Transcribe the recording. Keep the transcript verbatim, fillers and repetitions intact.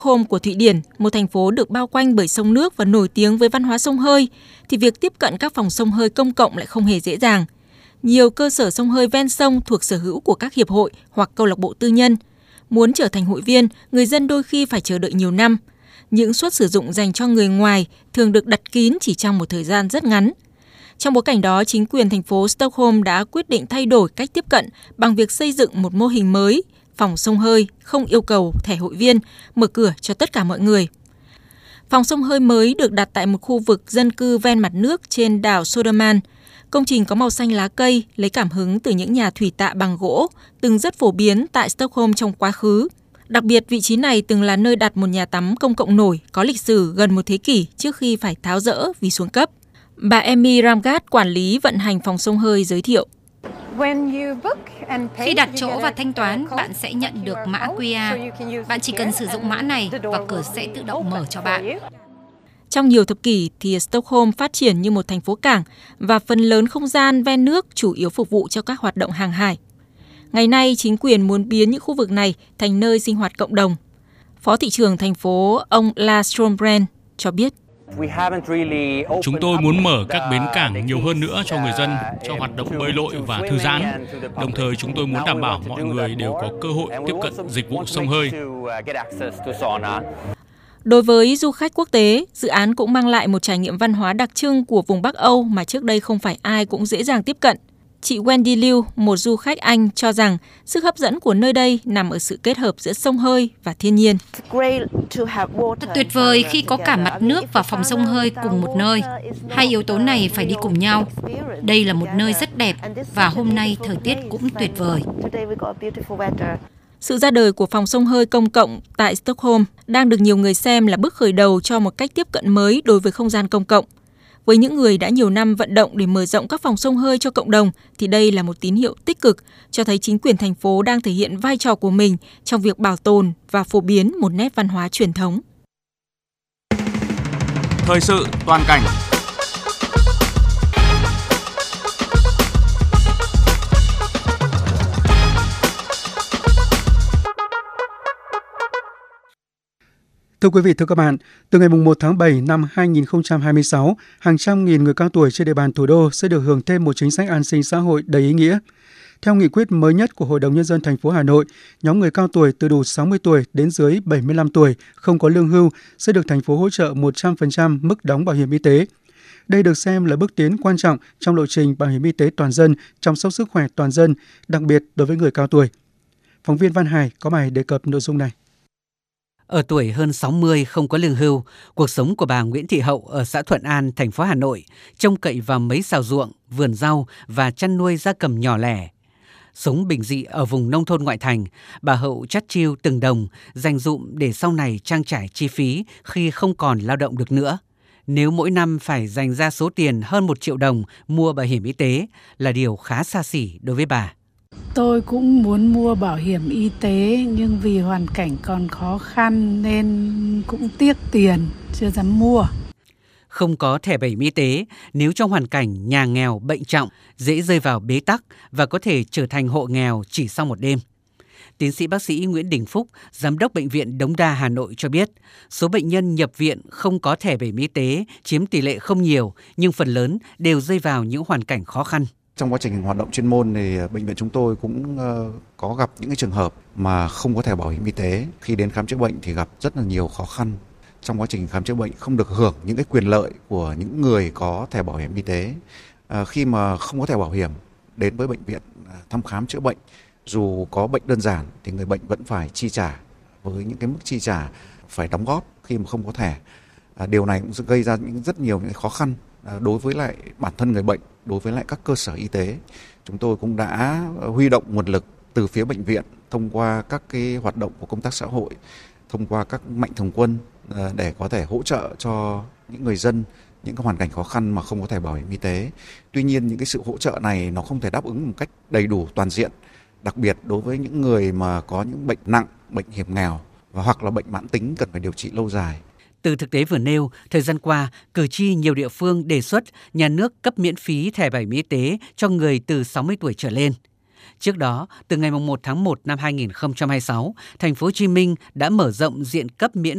Stockholm của Thụy Điển, một thành phố được bao quanh bởi sông nước và nổi tiếng với văn hóa xông hơi, thì việc tiếp cận các phòng xông hơi công cộng lại không hề dễ dàng. Nhiều cơ sở xông hơi ven sông thuộc sở hữu của các hiệp hội hoặc câu lạc bộ tư nhân. Muốn trở thành hội viên, người dân đôi khi phải chờ đợi nhiều năm. Những suất sử dụng dành cho người ngoài thường được đặt kín chỉ trong một thời gian rất ngắn. Trong bối cảnh đó, chính quyền thành phố Stockholm đã quyết định thay đổi cách tiếp cận bằng việc xây dựng một mô hình mới, phòng xông hơi không yêu cầu thẻ hội viên, mở cửa cho tất cả mọi người. Phòng xông hơi mới được đặt tại một khu vực dân cư ven mặt nước trên đảo Södermalm. Công trình có màu xanh lá cây, lấy cảm hứng từ những nhà thủy tạ bằng gỗ, từng rất phổ biến tại Stockholm trong quá khứ. Đặc biệt, vị trí này từng là nơi đặt một nhà tắm công cộng nổi có lịch sử gần một thế kỷ trước khi phải tháo dỡ vì xuống cấp. Bà Emmy Ramgat, quản lý vận hành phòng xông hơi, giới thiệu. Khi đặt chỗ và thanh toán, bạn sẽ nhận được mã quy rờ. Bạn chỉ cần sử dụng mã này và cửa sẽ tự động mở cho bạn. Trong nhiều thập kỷ thì Stockholm phát triển như một thành phố cảng và phần lớn không gian ven nước chủ yếu phục vụ cho các hoạt động hàng hải. Ngày nay, chính quyền muốn biến những khu vực này thành nơi sinh hoạt cộng đồng. Phó thị trưởng thành phố ông Lars Strömgren cho biết. Chúng tôi muốn mở các bến cảng nhiều hơn nữa cho người dân, cho hoạt động bơi lội và thư giãn. Đồng thời, chúng tôi muốn đảm bảo mọi người đều có cơ hội tiếp cận dịch vụ xông hơi. Đối với du khách quốc tế, dự án cũng mang lại một trải nghiệm văn hóa đặc trưng của vùng Bắc Âu mà trước đây không phải ai cũng dễ dàng tiếp cận. Chị Wendy Liu, một du khách Anh, cho rằng sức hấp dẫn của nơi đây nằm ở sự kết hợp giữa xông hơi và thiên nhiên. Thật tuyệt vời khi có cả mặt nước và phòng xông hơi cùng một nơi. Hai yếu tố này phải đi cùng nhau. Đây là một nơi rất đẹp và hôm nay thời tiết cũng tuyệt vời. Sự ra đời của phòng xông hơi công cộng tại Stockholm đang được nhiều người xem là bước khởi đầu cho một cách tiếp cận mới đối với không gian công cộng. Với những người đã nhiều năm vận động để mở rộng các phòng xông hơi cho cộng đồng, thì đây là một tín hiệu tích cực, cho thấy chính quyền thành phố đang thể hiện vai trò của mình trong việc bảo tồn và phổ biến một nét văn hóa truyền thống. Thời sự toàn cảnh. Thưa quý vị, thưa các bạn, từ ngày một tháng bảy năm hai nghìn không trăm hai mươi sáu, hàng trăm nghìn người cao tuổi trên địa bàn thủ đô sẽ được hưởng thêm một chính sách an sinh xã hội đầy ý nghĩa. Theo nghị quyết mới nhất của Hội đồng Nhân dân thành phố Hà Nội, nhóm người cao tuổi từ đủ sáu mươi tuổi đến dưới bảy mươi lăm tuổi không có lương hưu sẽ được thành phố hỗ trợ một trăm phần trăm mức đóng bảo hiểm y tế. Đây được xem là bước tiến quan trọng trong lộ trình bảo hiểm y tế toàn dân, chăm sóc sức khỏe toàn dân, đặc biệt đối với người cao tuổi. Phóng viên Văn Hải có bài đề cập nội dung này. Ở tuổi hơn sáu mươi không có lương hưu, cuộc sống của bà Nguyễn Thị Hậu ở xã Thuận An, thành phố Hà Nội trông cậy vào mấy xào ruộng, vườn rau và chăn nuôi gia cầm nhỏ lẻ. Sống bình dị ở vùng nông thôn ngoại thành, bà Hậu chắt chiu từng đồng, dành dụm để sau này trang trải chi phí khi không còn lao động được nữa. Nếu mỗi năm phải dành ra số tiền hơn một triệu đồng mua bảo hiểm y tế là điều khá xa xỉ đối với bà. Tôi cũng muốn mua bảo hiểm y tế nhưng vì hoàn cảnh còn khó khăn nên cũng tiếc tiền, chưa dám mua. Không có thẻ bảo hiểm y tế, nếu trong hoàn cảnh nhà nghèo bệnh trọng, dễ rơi vào bế tắc và có thể trở thành hộ nghèo chỉ sau một đêm. Tiến sĩ bác sĩ Nguyễn Đình Phúc, Giám đốc Bệnh viện Đống Đa Hà Nội cho biết, số bệnh nhân nhập viện không có thẻ bảo hiểm y tế chiếm tỷ lệ không nhiều, nhưng phần lớn đều rơi vào những hoàn cảnh khó khăn. Trong quá trình hoạt động chuyên môn thì bệnh viện chúng tôi cũng có gặp những cái trường hợp mà không có thẻ bảo hiểm y tế. Khi đến khám chữa bệnh thì gặp rất là nhiều khó khăn. Trong quá trình khám chữa bệnh không được hưởng những cái quyền lợi của những người có thẻ bảo hiểm y tế. À, khi mà không có thẻ bảo hiểm đến với bệnh viện thăm khám chữa bệnh, dù có bệnh đơn giản thì người bệnh vẫn phải chi trả với những cái mức chi trả phải đóng góp khi mà không có thẻ. À, điều này cũng gây ra những rất nhiều những khó khăn à, đối với lại bản thân người bệnh, đối với lại các cơ sở y tế. Chúng tôi cũng đã huy động nguồn lực từ phía bệnh viện thông qua các cái hoạt động của công tác xã hội, thông qua các mạnh thường quân à, để có thể hỗ trợ cho những người dân những cái hoàn cảnh khó khăn mà không có thẻ bảo hiểm y tế. Tuy nhiên những cái sự hỗ trợ này nó không thể đáp ứng một cách đầy đủ toàn diện, đặc biệt đối với những người mà có những bệnh nặng, bệnh hiểm nghèo và hoặc là bệnh mãn tính cần phải điều trị lâu dài. Từ thực tế vừa nêu, thời gian qua, cử tri nhiều địa phương đề xuất nhà nước cấp miễn phí thẻ bảo hiểm y tế cho người từ sáu mươi tuổi trở lên. Trước đó, từ ngày một tháng một năm hai nghìn không trăm hai mươi sáu, thành phố Hồ Chí Minh đã mở rộng diện cấp miễn